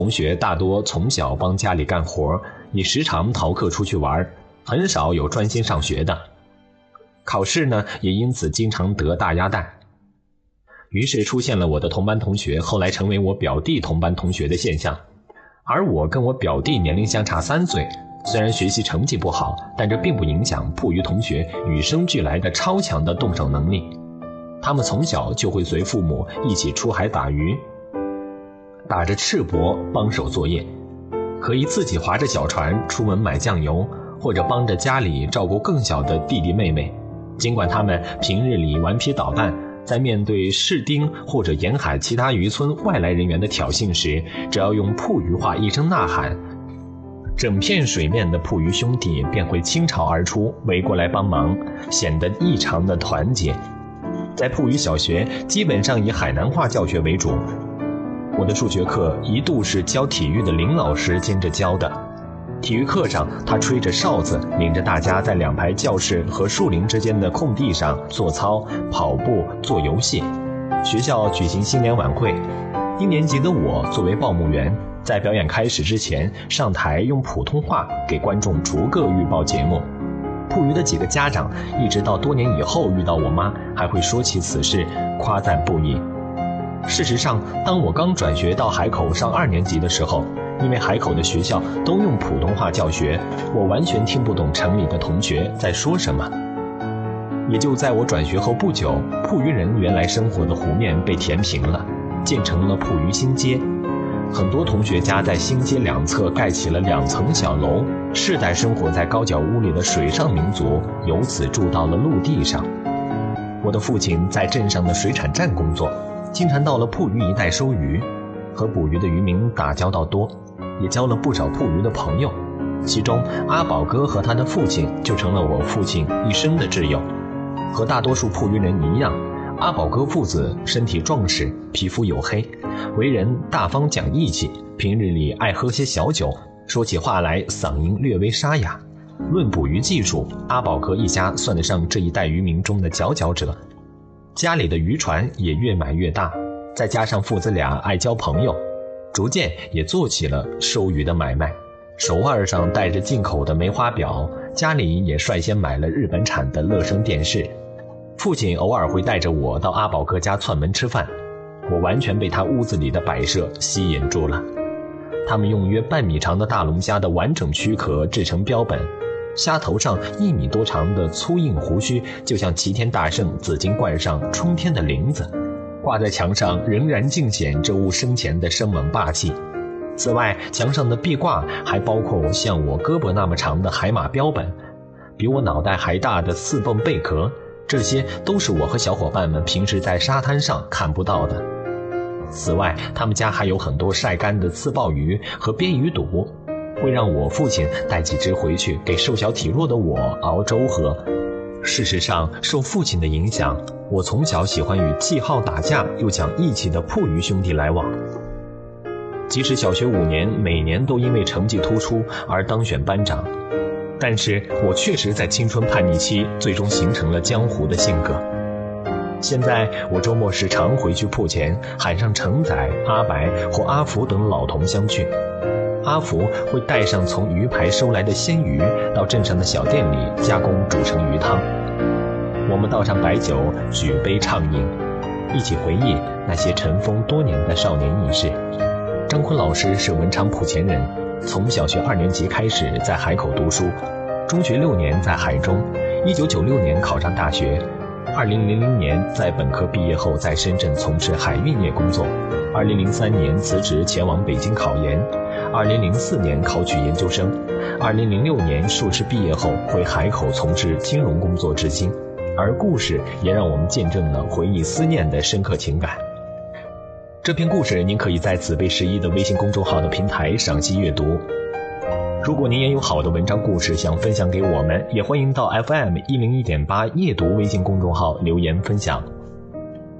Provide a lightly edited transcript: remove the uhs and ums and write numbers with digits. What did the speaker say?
同学大多从小帮家里干活，也时常逃课出去玩，很少有专心上学的。考试呢，也因此经常得大鸭蛋。于是出现了我的同班同学后来成为我表弟同班同学的现象。而我跟我表弟年龄相差3岁，虽然学习成绩不好，但这并不影响溥仪同学与生俱来的超强的动手能力。他们从小就会随父母一起出海打鱼，打着赤膊帮手作业，可以自己划着小船出门买酱油，或者帮着家里照顾更小的弟弟妹妹。尽管他们平日里顽皮捣蛋，在面对士丁或者沿海其他渔村外来人员的挑衅时，只要用溥仪话一声呐喊，整片水面的溥仪兄弟便会倾巢而出，围过来帮忙，显得异常的团结。在溥仪小学基本上以海南话教学为主，我的数学课一度是教体育的林老师兼着教的。体育课上，他吹着哨子，领着大家在2排教室和树林之间的空地上做操、跑步、做游戏。学校举行新年晚会，1年级的我作为报幕员，在表演开始之前上台用普通话给观众逐个预报节目。溥仪的几个家长一直到多年以后遇到我妈，还会说起此事，夸赞不已。事实上，当我刚转学到海口上2年级的时候，因为海口的学校都用普通话教学，我完全听不懂城里的同学在说什么。也就在我转学后不久，溥仪人原来生活的湖面被填平了，建成了溥仪新街。很多同学家在新街2侧盖起了2层小楼，世代生活在高脚屋里的水上民族由此住到了陆地上。我的父亲在镇上的水产站工作，经常到了溥仪一带收鱼，和捕鱼的渔民打交道多，也交了不少溥仪的朋友。其中阿宝哥和他的父亲就成了我父亲一生的挚友。和大多数溥仪人一样，阿宝哥父子身体壮实，皮肤黝黑，为人大方讲义气，平日里爱喝些小酒，说起话来嗓音略微沙哑。论捕鱼技术，阿宝哥一家算得上这一代渔民中的佼佼者。家里的渔船也越买越大，再加上父子俩爱交朋友，逐渐也做起了收鱼的买卖。手腕上戴着进口的梅花表，家里也率先买了日本产的乐声电视。父亲偶尔会带着我到阿宝哥家串门吃饭，我完全被他屋子里的摆设吸引住了。他们用约半米长的大龙虾的完整躯壳制成标本，虾头上1米多长的粗硬胡须就像齐天大圣紫金冠上冲天的铃子，挂在墙上仍然尽显这物生前的生猛霸气。此外，墙上的壁挂还包括像我胳膊那么长的海马标本，比我脑袋还大的4泵贝壳，这些都是我和小伙伴们平时在沙滩上看不到的。此外，他们家还有很多晒干的刺鲍鱼和鳊鱼肚，会让我父亲带几只回去给瘦小体弱的我熬粥喝。事实上，受父亲的影响，我从小喜欢与既好打架又讲义气的溥仪兄弟来往。即使小学5年每年都因为成绩突出而当选班长，但是我确实在青春叛逆期最终形成了江湖的性格。现在我周末时常回去铺前，喊上程仔、阿白或阿福等老同相聚。阿福会带上从鱼排收来的鲜鱼到镇上的小店里加工煮成鱼汤。我们倒上白酒，举杯畅饮，一起回忆那些尘封多年的少年轶事。张坤老师是文昌铺前人，从小学2年级开始在海口读书，中学6年在海中，1996年考上大学，2000年在本科毕业后在深圳从事海运业工作，2003年辞职前往北京考研，2004年考取研究生，2006年硕士毕业后回海口从事金融工作至今。而故事也让我们见证了回忆思念的深刻情感。这篇故事您可以在子辈11的微信公众号的平台赏析阅读。如果您也有好的文章故事想分享给我们，也欢迎到 FM101.8夜读微信公众号留言分享。